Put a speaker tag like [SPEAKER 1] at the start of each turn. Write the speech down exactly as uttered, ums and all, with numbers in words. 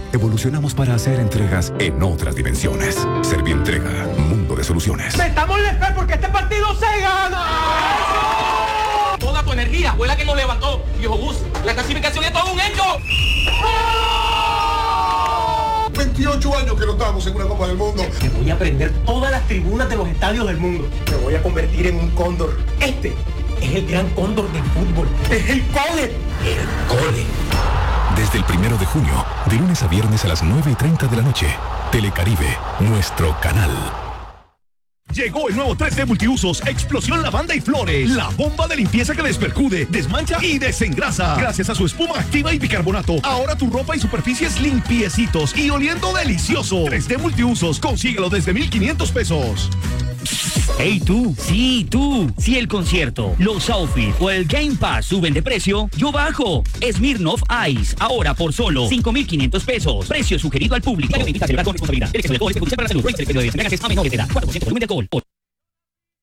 [SPEAKER 1] evolucionamos para hacer entregas en otras dimensiones. Servientrega, mundo de soluciones.
[SPEAKER 2] ¡Metamos el F porque este partido se gana!
[SPEAKER 3] Toda tu energía fue la que nos levantó. Viejo Bus, la clasificación es todo un hecho.
[SPEAKER 4] veintiocho años que no estamos en una Copa del Mundo.
[SPEAKER 2] Te voy a prender todas las tribunas de los estadios del mundo. Me voy a convertir en un cóndor. Este es el gran cóndor del fútbol. Es el cole. El cole.
[SPEAKER 1] Desde el primero de junio, de lunes a viernes a las nueve y treinta de la noche, Telecaribe, nuestro canal.
[SPEAKER 5] Llegó el nuevo tres D Multiusos Explosión Lavanda y Flores. La bomba de limpieza que despercude, desmancha y desengrasa. Gracias a su espuma activa y bicarbonato, ahora tu ropa y superficies limpiecitos y oliendo delicioso. tres D Multiusos, consíguelo desde mil quinientos pesos.
[SPEAKER 6] Hey tú, sí tú, si el concierto, los outfits o el Game Pass suben de precio, yo bajo. Smirnoff Ice, ahora por solo cinco mil quinientos pesos. Precio sugerido al público. Invita a celebrar con responsabilidad. El exceso de alcohol es perjudicial para la salud. Prohíbe el periodo de embriaguez a menores de edad. cuatro por ciento volumen de alcohol.